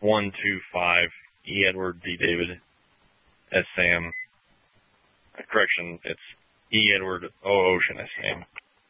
125 E Edward D David S Sam. Correction, it's E Edward O Ocean S Sam.